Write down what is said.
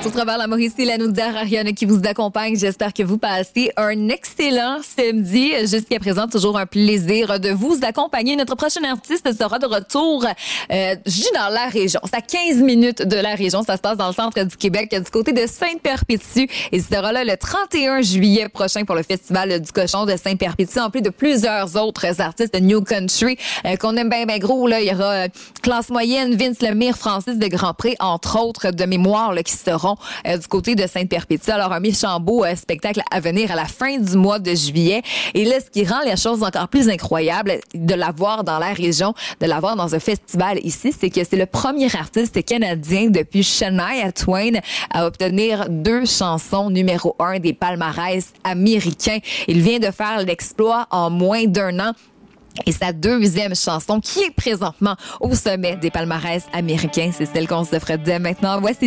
Au travers la Mauricie, la Naudière, Ariane qui vous accompagne. J'espère que vous passez un excellent samedi. Jusqu'à présent, toujours un plaisir de vous accompagner. Notre prochain artiste sera de retour juste dans la région. C'est à 15 minutes de la région. Ça se passe dans le centre du Québec, du côté de Sainte-Perpétue. Et il sera là le 31 juillet prochain pour le Festival du Cochon de Sainte-Perpétue, en plus de plusieurs autres artistes de New Country qu'on aime bien gros. Là, il y aura Classe Moyenne, Vince Lemire, Francis de Grandpré, entre autres de mémoire là, qui seront du côté de Sainte-Perpétue. Alors, un méchant beau spectacle à venir à la fin du mois de juillet. Et là, ce qui rend les choses encore plus incroyables de l'avoir dans la région, de l'avoir dans un festival ici, c'est que c'est le premier artiste canadien depuis Shania Twain à obtenir 2 chansons numéro 1 des palmarès américains. Il vient de faire l'exploit en moins d'1 an. Et sa 2e chanson, qui est présentement au sommet des palmarès américains, c'est celle qu'on se ferait dès maintenant. Voici